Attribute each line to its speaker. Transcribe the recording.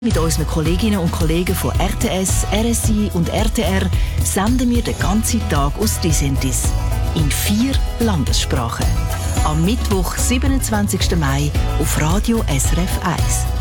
Speaker 1: Mit unseren Kolleginnen und Kollegen von RTS, RSI und RTR senden wir den ganzen Tag aus Disentis in 4 Landessprachen. Am Mittwoch, 27. Mai auf Radio SRF 1.